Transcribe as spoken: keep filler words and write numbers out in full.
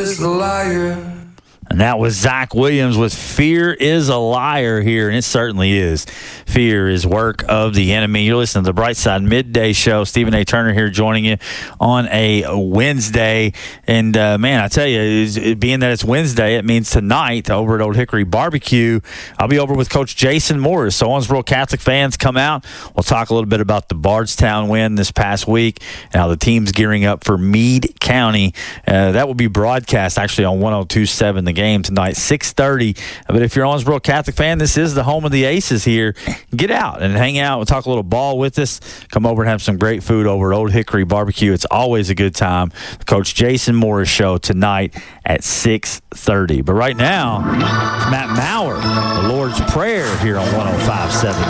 is a liar. And that was Zach Williams with Fear is a Liar here, and it certainly is. Fear is work of the enemy. You're listening to the Brightside Midday Show. Stephen A. Turner here joining you on a Wednesday. And, uh, man, I tell you, it, being that it's Wednesday, it means tonight over at Old Hickory Barbecue, I'll be over with Coach Jason Morris. So Owensboro Catholic fans come out. We'll talk a little bit about the Bardstown win this past week and how the team's gearing up for Meade County. Uh, that will be broadcast actually on one oh two point seven The Game tonight, six thirty. But if you're an Owensboro Catholic fan, this is the home of the Aces here. Get out and hang out. We'll talk a little ball with us. Come over and have some great food over at Old Hickory Barbecue. It's always a good time. The Coach Jason Morris Show tonight at six thirty. But right now, Matt Maurer, the Lord's Prayer here on one oh five point seven